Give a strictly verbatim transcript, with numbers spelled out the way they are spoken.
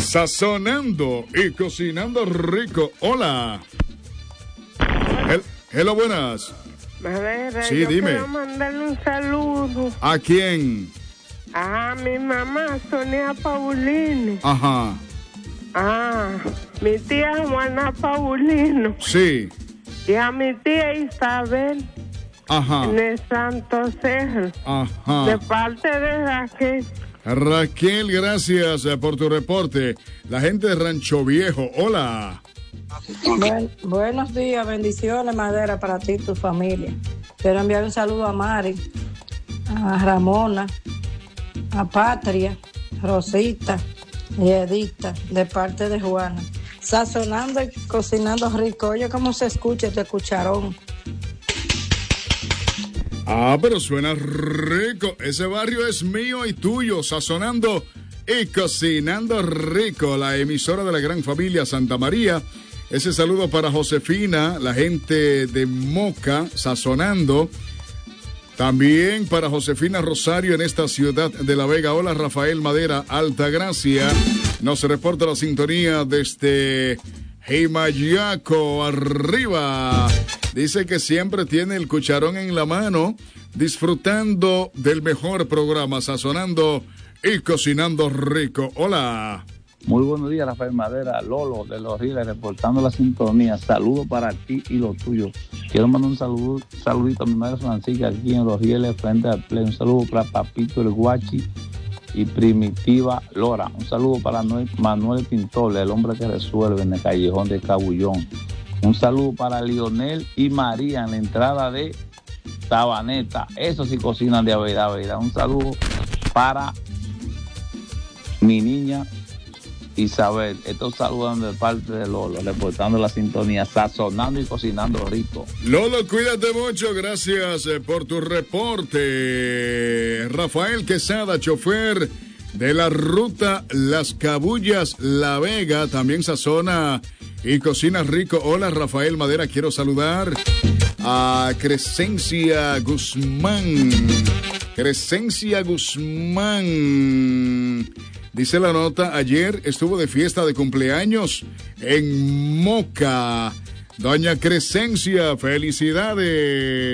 Sazonando y cocinando rico. Hola. Hel- Hello, buenas. Madera, Sí, yo dime. quiero mandarle un saludo ¿A quién? a mi mamá, Sonia Paulino. Ajá. Ah, mi tía Juana Paulino. Sí. Y a mi tía Isabel. Ajá. En el Santo Cerro. De Ajá. parte de Raquel. Raquel, gracias eh, por tu reporte. La gente de Rancho Viejo, hola. Buen- buenos días, bendiciones, Madera, para ti y tu familia. Quiero enviar un saludo a Mari, a Ramona, a Patria, Rosita y Edita, de parte de Juana. Sazonando y cocinando rico. Oye, cómo se escucha este cucharón. Ah, pero suena rico. Ese barrio es mío y tuyo. Sazonando y cocinando rico. La emisora de la gran familia Santa María. Ese saludo para Josefina, la gente de Moca, sazonando. También para Josefina Rosario en esta ciudad de La Vega. Hola, Rafael Madera, Altagracia. Nos reporta la sintonía desde Jimayaco, arriba. Dice que siempre tiene el cucharón en la mano, disfrutando del mejor programa, sazonando y cocinando rico. Hola. Muy buenos días, Rafael Madera, Lolo de Los Riles, reportando la sintonía. Saludos para ti y los tuyos. Quiero mandar un saludo, saludito a mi madre Francisca aquí en Los Riles, frente al Play. Un saludo para Papito el Guachi y Primitiva Lora. Un saludo para Manuel Pintor, el hombre que resuelve en el callejón de Cabullón. Un saludo para Lionel y María en la entrada de Sabaneta. Eso sí cocinan de verdad, verdad. Un saludo para mi niña Isabel. Estos saludan de parte de Lolo, reportando la sintonía, sazonando y cocinando rico. Lolo, cuídate mucho, gracias eh, por tu reporte. Rafael Quesada, chofer de la ruta Las Cabullas, La Vega, también sazona y cocina rico. Hola, Rafael Madera, quiero saludar a Crescencia Guzmán. Crescencia Guzmán. Dice la nota, ayer estuvo de fiesta de cumpleaños en Moca. Doña Crescencia, felicidades.